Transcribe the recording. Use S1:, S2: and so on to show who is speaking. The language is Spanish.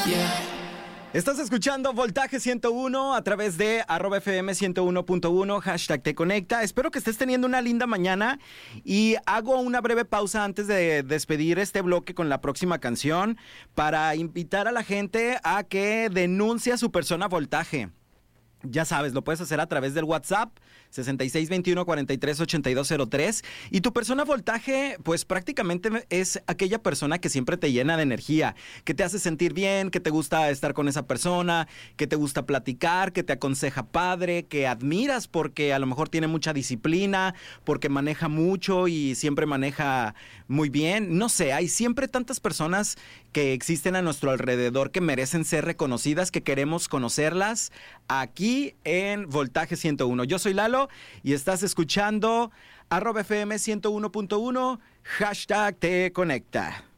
S1: Estás escuchando Voltaje 101 a través de @FM 101.1, hashtag te conecta. Espero que estés teniendo una linda mañana y hago una breve pausa antes de despedir este bloque con la próxima canción para invitar a la gente a que denuncie a su persona Voltaje. Ya sabes, lo puedes hacer a través del WhatsApp 6621-438203 y tu persona Voltaje pues prácticamente es aquella persona que siempre te llena de energía, que te hace sentir bien, que te gusta estar con esa persona, que te gusta platicar, que te aconseja padre, que admiras porque a lo mejor tiene mucha disciplina, porque maneja mucho y siempre maneja muy bien. No sé, hay siempre tantas personas que existen a nuestro alrededor que merecen ser reconocidas, que queremos conocerlas aquí en Voltaje 101. Yo soy Lalo y estás escuchando @FM 101.1, hashtag te conecta.